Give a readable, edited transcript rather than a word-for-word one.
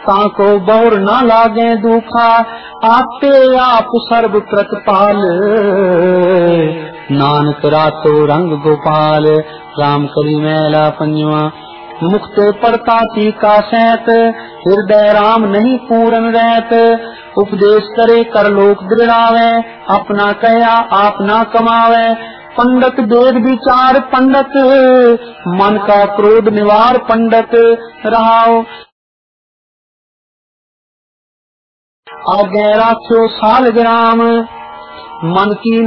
ताको बहुर न लागे दुखा, आपे आप सर्व प्रतिपाल, नानक रातो रंग गोपाल। राम करी मैला पंजवा, मुक्ते पड़ता टीका सैत, हृदय राम नहीं पूरन रहत। उपदेश करे कर लोक दृढ़ावे, अपना कया आप ना कमावे। पंडित वेद विचार पंडित, मन का क्रोध निवार पंडित रहाओ। आगे राख्यो साल ग्राम, मन की